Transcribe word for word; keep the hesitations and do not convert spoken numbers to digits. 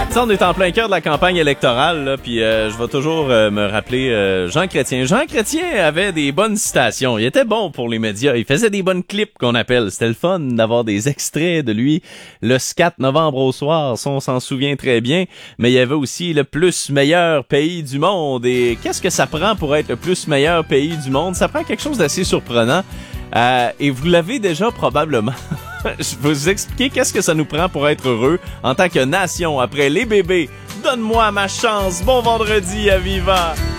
Ça, on est en plein cœur de la campagne électorale, là, puis euh, je vais toujours euh, me rappeler euh, Jean Chrétien. Jean Chrétien avait des bonnes citations. Il était bon pour les médias. Il faisait des bonnes clips qu'on appelle. C'était le fun d'avoir des extraits de lui. Le quatre novembre au soir, ça, on s'en souvient très bien. Mais il y avait aussi le plus meilleur pays du monde. Et qu'est-ce que ça prend pour être le plus meilleur pays du monde? Ça prend quelque chose d'assez surprenant. Euh, et vous l'avez déjà probablement. Je vais vous expliquer qu'est-ce que ça nous prend pour être heureux en tant que nation après les bébés. Donne-moi ma chance. Bon vendredi à Viva!